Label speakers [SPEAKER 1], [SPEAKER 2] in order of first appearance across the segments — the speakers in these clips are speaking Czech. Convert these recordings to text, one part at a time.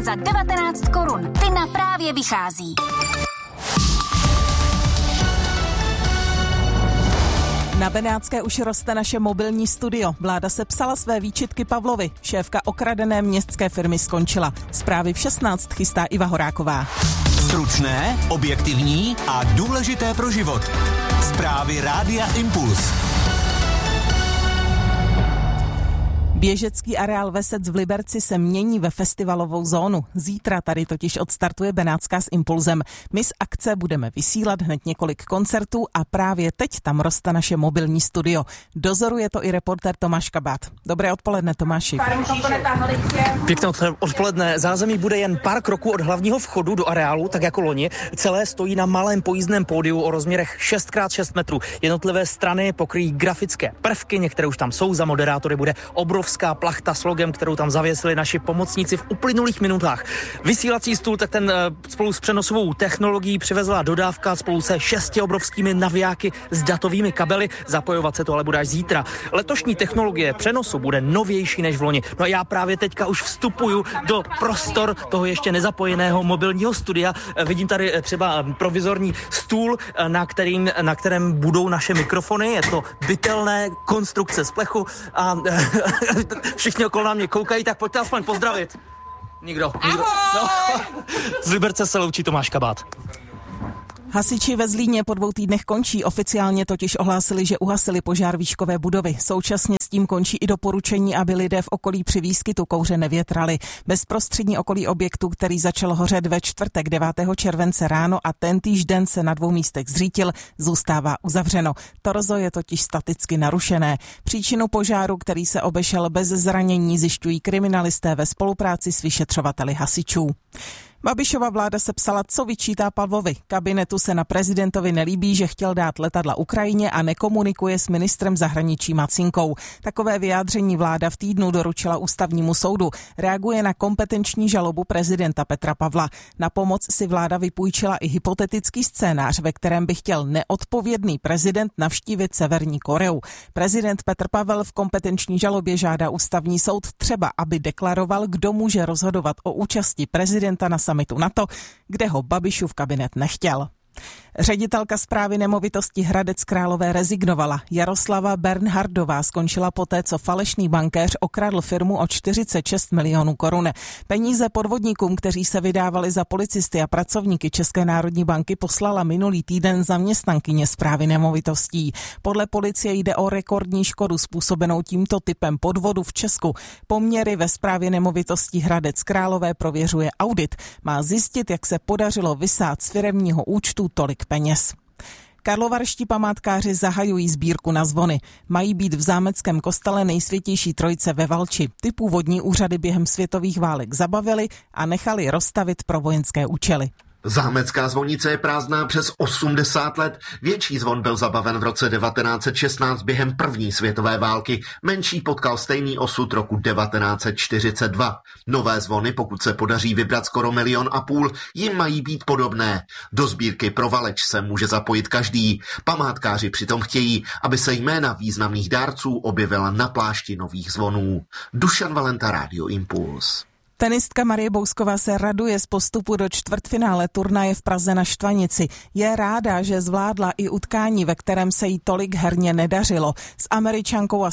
[SPEAKER 1] za 19 korun. Ty na Právě vychází.
[SPEAKER 2] Na Benátské už roste naše mobilní studio. Vláda sepsala své výčitky Pavlovi. Šéfka okradené městské firmy skončila. Zprávy v 16 chystá Iva Horáková.
[SPEAKER 3] Stručné, objektivní a důležité pro život. Zprávy Rádia Impuls.
[SPEAKER 2] Běžecký areál Vesec v Liberci se mění ve festivalovou zónu. Zítra tady totiž odstartuje Benátská s Impulzem. My z akce budeme vysílat hned několik koncertů a právě teď tam roste naše mobilní studio. Dozoruje to i reportér Tomáš Kabát. Dobré odpoledne, Tomáši.
[SPEAKER 4] Pěkné odpoledne. Zázemí bude jen pár kroků od hlavního vchodu do areálu, tak jako loni. Celé stojí na malém pojízdném pódiu o rozměrech 6x6 metrů. Jednotlivé strany pokryjí grafické prvky, některé už tam jsou, za moderátory bude obrovská plachta s logem, kterou tam zavěsili naši pomocníci v uplynulých minutách. Vysílací stůl, tak ten spolu s přenosovou technologií přivezla dodávka spolu se 6 obrovskými navijáky s datovými kabely. Zapojovat se to ale bude až zítra. Letošní technologie přenosu bude novější než v loni. No a já právě teďka už vstupuju do prostor toho ještě nezapojeného mobilního studia. Vidím tady třeba provizorní stůl, na kterém budou naše mikrofony. Je to bytelné konstrukce z plechu a všichni okolo na mě koukají, tak pojďte aspoň pozdravit. Nikdo. No. Z Liberce se loučí Tomáš Kabát.
[SPEAKER 2] Hasiči ve Zlíně po 2 týdnech končí. Oficiálně totiž ohlásili, že uhasili požár výškové budovy. Současně s tím končí i doporučení, aby lidé v okolí při výskytu kouře nevětrali. Bezprostřední okolí objektu, který začal hořet ve čtvrtek 9. července ráno a tentýž den se na 2 místech zřítil, zůstává uzavřeno. Torzo je totiž staticky narušené. Příčinu požáru, který se obešel bez zranění, zjišťují kriminalisté ve spolupráci s vyšetřovateli hasičů. Babišova vláda sepsala, co vyčítá Pavlovi. Kabinetu se na prezidentovi nelíbí, že chtěl dát letadla Ukrajině a nekomunikuje s ministrem zahraničí Macinkou. Takové vyjádření vláda v týdnu doručila ústavnímu soudu. Reaguje na kompetenční žalobu prezidenta Petra Pavla. Na pomoc si vláda vypůjčila i hypotetický scénář, ve kterém by chtěl neodpovědný prezident navštívit Severní Koreu. Prezident Petr Pavel v kompetenční žalobě žádá ústavní soud třeba, aby deklaroval, kdo může rozhodovat o účasti prezidenta na summitu NATO, kde ho Babišův kabinet nechtěl. Ředitelka správy nemovitosti Hradec Králové rezignovala. Jaroslava Bernhardová skončila poté, co falešný bankéř okradl firmu o 46 milionů korun. Peníze podvodníkům, kteří se vydávali za policisty a pracovníky České národní banky, poslala minulý týden zaměstnankyně správy nemovitostí. Podle policie jde o rekordní škodu způsobenou tímto typem podvodu v Česku. Poměry ve správě nemovitostí Hradec Králové prověřuje audit. Má zjistit, jak se podařilo vysát z firemního účtu tolik peněz. Karlovarští památkáři zahajují sbírku na zvony. Mají být v zámeckém kostele Nejsvětější Trojice ve Valči. Ty původní úřady během světových válek zabavili a nechali rozstavit pro vojenské účely.
[SPEAKER 5] Zámecká zvonice je prázdná přes 80 let. Větší zvon byl zabaven v roce 1916 během první světové války. Menší potkal stejný osud roku 1942. Nové zvony, pokud se podaří vybrat skoro 1,5 milionu, jim mají být podobné. Do sbírky pro Valeč se může zapojit každý. Památkáři přitom chtějí, aby se jména významných dárců objevila na plášti nových zvonů. Dušan Valenta, Rádio Impuls.
[SPEAKER 2] Tenistka Marie Bousková se raduje z postupu do čtvrtfinále turnaje v Praze na Štvanici. Je ráda, že zvládla i utkání, ve kterém se jí tolik herně nedařilo. S Američankou a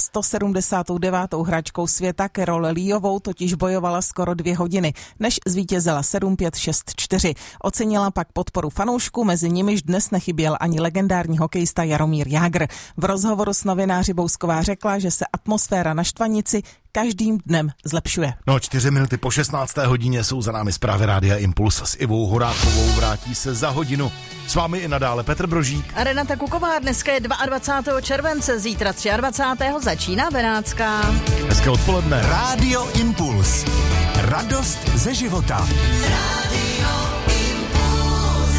[SPEAKER 2] 179. hráčkou světa Carol Leeovou totiž bojovala skoro 2 hodiny, než zvítězila 7-5, 6-4. Ocenila pak podporu fanoušků, mezi nimiž dnes nechyběl ani legendární hokejista Jaromír Jágr. V rozhovoru s novináři Bousková řekla, že se atmosféra na Štvanici každým dnem zlepšuje.
[SPEAKER 6] 4 minuty po 16. hodině jsou za námi zprávy Rádia Impuls s Ivou Horákovou. Vrátí se za hodinu. S vámi i nadále Petr Brožík
[SPEAKER 7] a Renata Kuková. Dneska je 22. července, zítra 23. začíná Benátská.
[SPEAKER 6] Hezké odpoledne.
[SPEAKER 3] Rádio Impuls. Radost ze života. Rádio Impuls.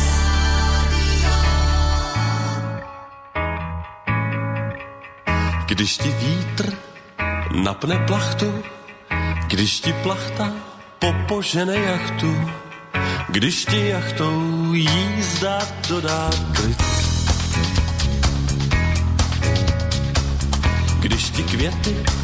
[SPEAKER 8] Když ti vítr napne plachtu, když ti plachta popožene jachtu, když ti jachtou jízda dodá klid. Když ti květy